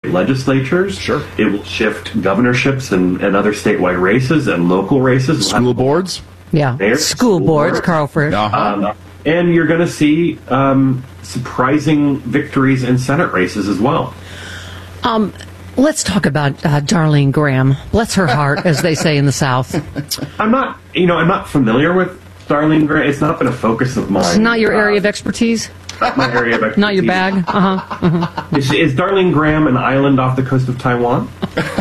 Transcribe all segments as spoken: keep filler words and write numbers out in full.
legislatures. Sure. It will shift governorships and, and other statewide races and local races. School boards. Yeah, Mayors, school, school boards, boards. Carl Frisch. Uh-huh. Um, and you're going to see um, surprising victories in Senate races as well. Um, let's talk about uh, Darlene Graham. Bless her heart, as they say in the South. I'm not, you know, I'm not familiar with Darlene Graham. It's not been a focus of mine. It's not your uh, area of expertise? Not my area of expertise. Not your bag? Uh-huh. uh-huh. Is, is Darlene Graham an island off the coast of Taiwan?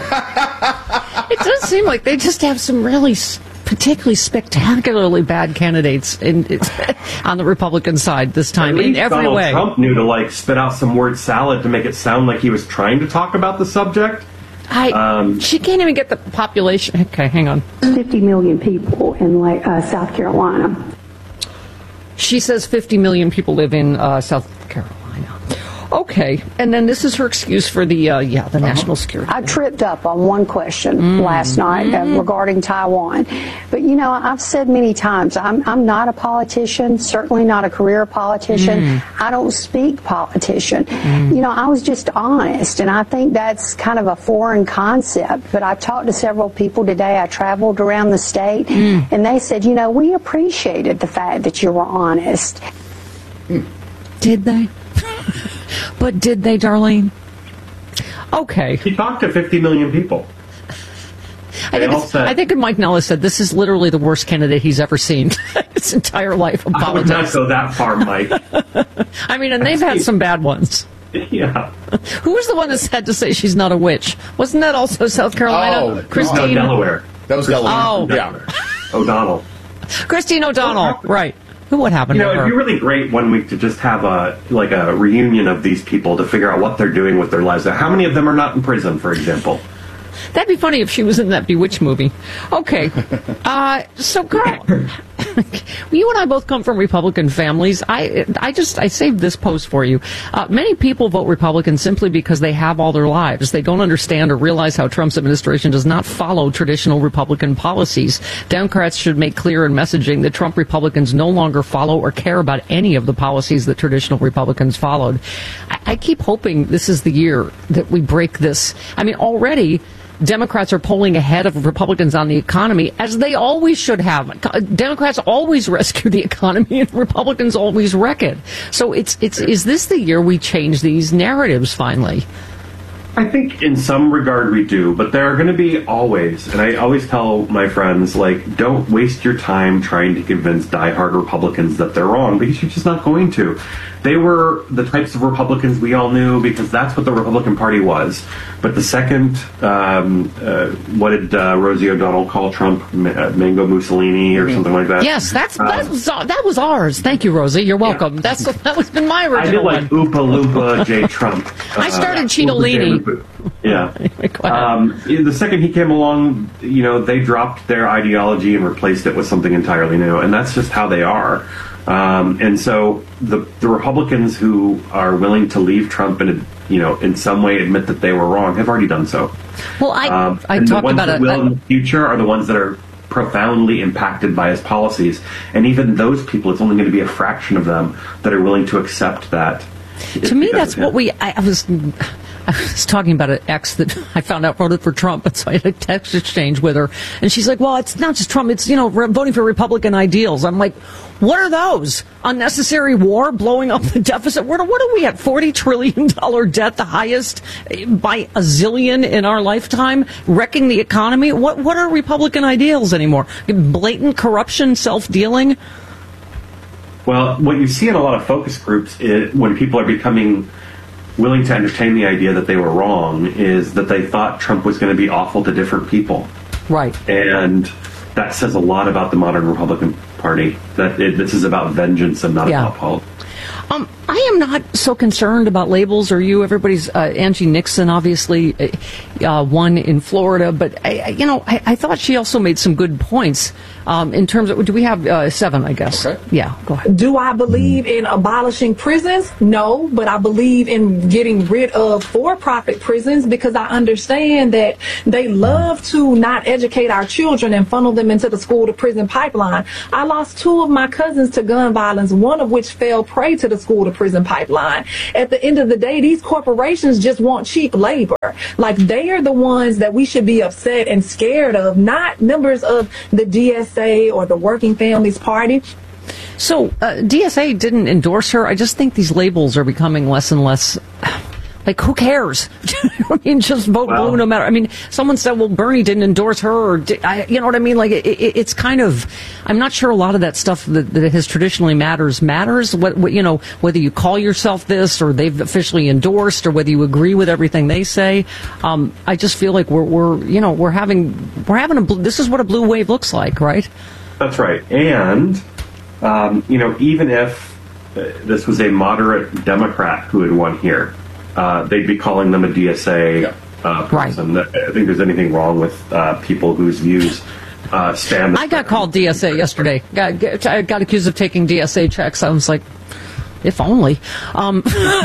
It does seem like they just have some really s- particularly spectacularly bad candidates in, it's, on the Republican side this time, At in least every Donald way. Trump knew to like spit out some word salad to make it sound like he was trying to talk about the subject. I, Um, she can't even get the population. Okay, hang on. fifty million people in like, uh, South Carolina. She says fifty million people live in uh, South Carolina. Okay, and then this is her excuse for the uh, yeah the national security. I tripped up on one question Mm. last night uh, regarding Taiwan. But, you know, I've said many times, I'm, I'm not a politician, certainly not a career politician. Mm. I don't speak politician. Mm. You know, I was just honest, and I think that's kind of a foreign concept. But I talked to several people today. I traveled around the state, Mm. and they said, you know, we appreciated the fact that you were honest. Did they? But did they, Darlene? Okay. He talked to fifty million people. I think, all it's, said- I think Mike Nellis said this is literally the worst candidate he's ever seen his entire life of I would not politics. go that far, Mike. I mean, and they've had some bad ones. Yeah. Who was the one that had to say she's not a witch? Wasn't that also South Carolina? Oh, No, Christine. Delaware. That was Delaware. Oh. Yeah. O'Donnell. Christine O'Donnell. Right. Who? What happened You know, to it'd her? be really great one week to just have a like a reunion of these people to figure out what they're doing with their lives. How many of them are not in prison, for example? That'd be funny if she was in that Bewitched movie. Okay. Uh, so, Carl, you and I both come from Republican families. I I just, I saved this post for you. Uh, many people vote Republican simply because they have all their lives. They don't understand or realize how Trump's administration does not follow traditional Republican policies. Democrats should make clear in messaging that Trump Republicans no longer follow or care about any of the policies that traditional Republicans followed. I, I keep hoping this is the year that we break this. I mean, already Democrats are polling ahead of Republicans on the economy, as they always should have. Democrats always rescue the economy, and Republicans always wreck it. So it's it's is this the year we change these narratives finally? I think in some regard we do, but there are going to be always, and I always tell my friends, like, don't waste your time trying to convince diehard Republicans that they're wrong, because you're just not going to. They were the types of Republicans we all knew because that's what the Republican Party was. But the second, um, uh, what did uh, Rosie O'Donnell call Trump? Ma- uh, Mango Mussolini or something like that? Yes, that's Uh, that was, that was ours. Thank you, Rosie. You're welcome. Yeah. That's that was been my I original did like one. Oompa Loompa J. Trump. I started Uh, Cheetolini. Oompa J. Yeah. Go ahead. Um, the second he came along, you know, they dropped their ideology and replaced it with something entirely new, and that's just how they are. Um, and so the the Republicans who are willing to leave Trump and, you know, in some way admit that they were wrong have already done so. Well, I Um, I and talked the ones about that it. will I- in the future are the ones that are profoundly impacted by his policies, and even those people, it's only going to be a fraction of them that are willing to accept that. To me, that's what we. I, I was. I was talking about an ex that I found out voted for Trump, and so I had a text exchange with her, and she's like, "Well, it's not just Trump; it's, you know, re- voting for Republican ideals." I'm like, "What are those? Unnecessary war, blowing up the deficit? What are, what are we at? Forty trillion dollar debt, the highest by a zillion in our lifetime, wrecking the economy. What what are Republican ideals anymore? Blatant corruption, self dealing." Well, what you see in a lot of focus groups is, when people are becoming willing to entertain the idea that they were wrong, is that they thought Trump was going to be awful to different people. Right. And that says a lot about the modern Republican Party, that it, this is about vengeance and not Yeah. about politics. Um, I am not so concerned about labels. Are you? Everybody's uh, Angie Nixon, obviously, uh, won in Florida, but I, I- you know, I, I thought she also made some good points Um, in terms of, do we have uh, seven, I guess? Okay. Yeah, go ahead. Do I believe in abolishing prisons? No, but I believe in getting rid of for-profit prisons because I understand that they love to not educate our children and funnel them into the school-to-prison pipeline. I lost two of my cousins to gun violence, one of which fell prey to the school-to-prison pipeline. At the end of the day, these corporations just want cheap labor. Like, they are the ones that we should be upset and scared of, not members of the D S A or the Working Families Party. So, uh, D S A didn't endorse her. I just think these labels are becoming less and less. Like, who cares? I mean, just vote well, blue no matter. I mean, someone said, well, Bernie didn't endorse her, or did, I, you know what I mean? Like, it, it, it's kind of, I'm not sure a lot of that stuff that, that has traditionally matters matters. What, what, you know, whether you call yourself this, or they've officially endorsed, or whether you agree with everything they say. Um, I just feel like we're, we're, you know, we're having, we're having a, this is what a blue wave looks like, right? That's right. And, um, you know, even if uh, this was a moderate Democrat who had won here, Uh, they'd be calling them a D S A yeah. uh, person. Right. I think there's anything wrong with uh, people whose views uh, stand. I got called D S A yesterday. Got, got, got accused of taking D S A checks. I was like, if only. Um,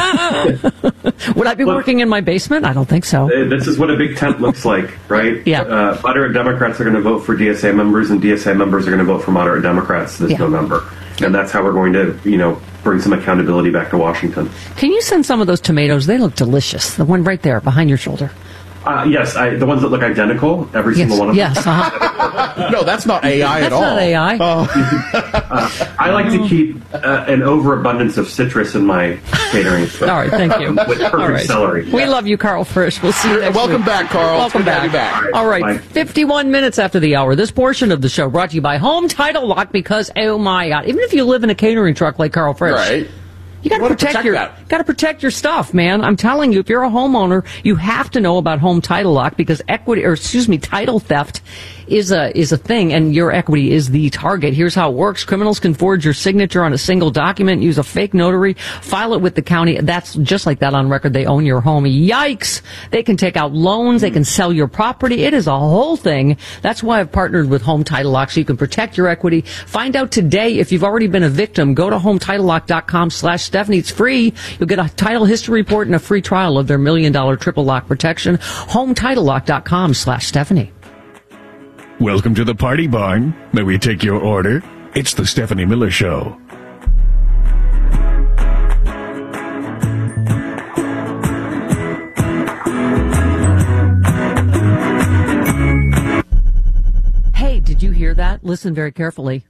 would I be Look, working in my basement? I don't think so. This is what a big tent looks like, right? Yeah. Uh, moderate Democrats are going to vote for D S A members, and D S A members are going to vote for moderate Democrats this yeah. November. And that's how we're going to, you know, bring some accountability back to Washington. Can you send some of those tomatoes? They look delicious. The one right there behind your shoulder. Uh, yes, I, the ones that look identical, every yes, single one of yes, them. Yes, uh-huh. No, that's not A I that's at all. That's not A I. Oh. uh, I like to keep uh, an overabundance of citrus in my catering. All right, thank you. With perfect all right. celery. We love you, Carl Frisch. We'll see you next Welcome week. back, Carl. Welcome back. back. All right, all right. Bye. fifty-one minutes after the hour. This portion of the show brought to you by Home Title Lock because, oh my God, even if you live in a catering truck like Carl Frisch. Right. You got to protect, protect your that. got to protect your stuff, man. I'm telling you, if you're a homeowner, you have to know about Home Title Lock because equity, or excuse me, title theft is a is a thing, and your equity is the target. Here's how it works: criminals can forge your signature on a single document, use a fake notary, file it with the county. That's just like that on record. They own your home. Yikes! They can take out loans. They can sell your property. It is a whole thing. That's why I've partnered with Home Title Lock, so you can protect your equity. Find out today if you've already been a victim. Go to home title lock dot com slash Stephanie. It's free. You'll get a title history report and a free trial of their million dollar triple lock protection. home title lock dot com slash Stephanie. Welcome to the Party Barn. May we take your order? It's the Stephanie Miller Show. Hey, did you hear that? Listen very carefully.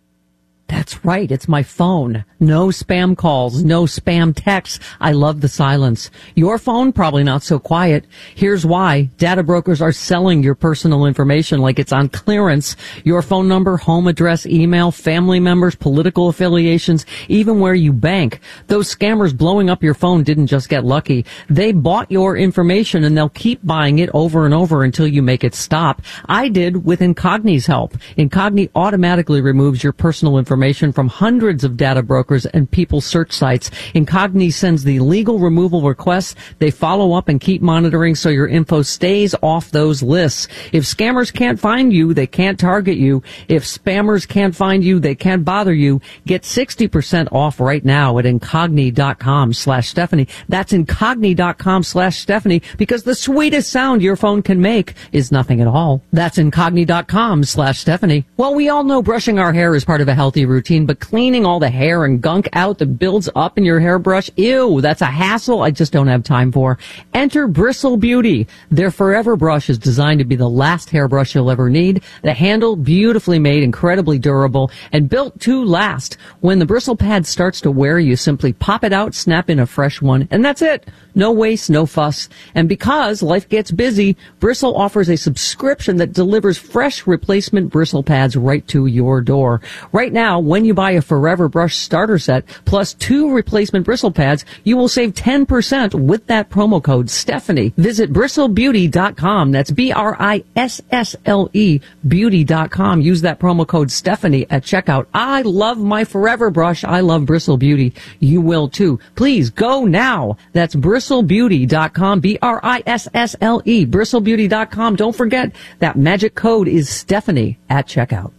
That's right. It's my phone. No spam calls, no spam texts. I love the silence. Your phone, probably not so quiet. Here's why. Data brokers are selling your personal information like it's on clearance. Your phone number, home address, email, family members, political affiliations, even where you bank. Those scammers blowing up your phone didn't just get lucky. They bought your information and they'll keep buying it over and over until you make it stop. I did with Incogni's help. Incogni automatically removes your personal information from hundreds of data brokers and people search sites. Incogni sends the legal removal requests. They follow up and keep monitoring so your info stays off those lists. If scammers can't find you, they can't target you. If spammers can't find you, they can't bother you. Get sixty percent off right now at incogni dot com slash Stephanie. That's incogni dot com slash Stephanie because the sweetest sound your phone can make is nothing at all. That's incogni dot com slash Stephanie. Well, we all know brushing our hair is part of a healthy routine, but cleaning all the hair and gunk out that builds up in your hairbrush, ew, that's a hassle I just don't have time for. Enter Bristle Beauty. Their Forever Brush is designed to be the last hairbrush you'll ever need. The handle, beautifully made, incredibly durable, and built to last. When the bristle pad starts to wear, you simply pop it out, snap in a fresh one, and that's it. No waste, no fuss. And because life gets busy, Bristle offers a subscription that delivers fresh replacement bristle pads right to your door. Right now, when you buy a Forever Brush starter set plus two replacement bristle pads, you will save ten percent with that promo code Stephanie. Visit bristle beauty dot com. That's B R I S S L E beauty dot com. Use that promo code Stephanie at checkout. I love my Forever Brush. I love Bristle Beauty. You will too. Please go now. That's bristle beauty dot com. B R I S S L E bristle beauty dot com. Don't forget that magic code is Stephanie at checkout.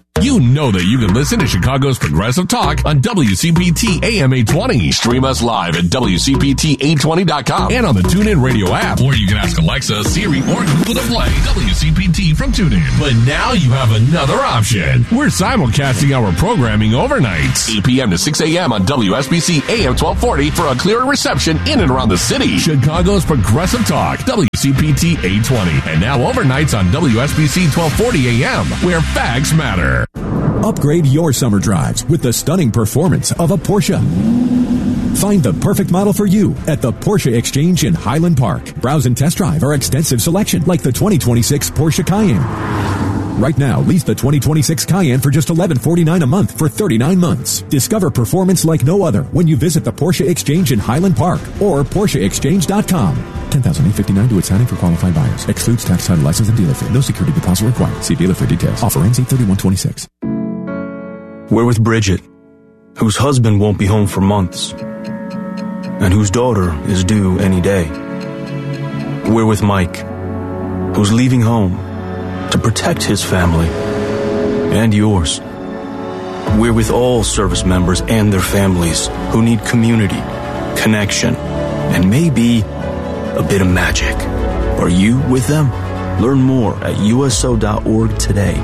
You know that you can listen to Chicago's Progressive Talk on W C P T A M eight twenty. Stream us live at W C P T eight twenty dot com and on the TuneIn Radio app. Or you can ask Alexa, Siri, or Google to play W C P T from TuneIn. But now you have another option. We're simulcasting our programming overnights. eight p.m. to six a.m. on W S B C A M twelve forty for a clearer reception in and around the city. Chicago's Progressive Talk, W C P T eight twenty. And now overnights on W S B C twelve forty A M, where facts matter. Upgrade your summer drives with the stunning performance of a Porsche. Find the perfect model for you at the Porsche Exchange in Highland Park. Browse and test drive our extensive selection like the twenty twenty-six Porsche Cayenne. Right now, lease the twenty twenty-six Cayenne for just eleven forty-nine a month for thirty-nine months. Discover performance like no other when you visit the Porsche Exchange in Highland Park or Porsche Exchange dot com. ten thousand eight hundred fifty-nine dollars to its signing for qualifying buyers. Excludes tax, title, license, and dealer fee. No security deposit required. See dealer for details. Offer ends eight thirty-one twenty-six. We're with Bridget, whose husband won't be home for months, and whose daughter is due any day. We're with Mike, who's leaving home to protect his family and yours. We're with all service members and their families who need community, connection, and maybe a bit of magic. Are you with them? Learn more at U S O dot org today.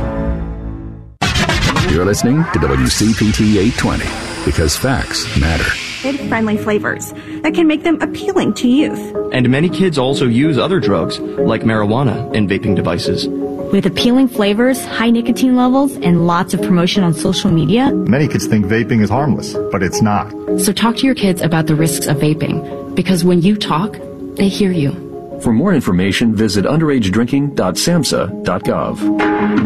You're listening to W C P T eight twenty, because facts matter. Kid-friendly flavors that can make them appealing to youth. And many kids also use other drugs, like marijuana and vaping devices. With appealing flavors, high nicotine levels, and lots of promotion on social media, many kids think vaping is harmless, but it's not. So talk to your kids about the risks of vaping, because when you talk, they hear you. For more information, visit underage drinking dot samhsa dot gov.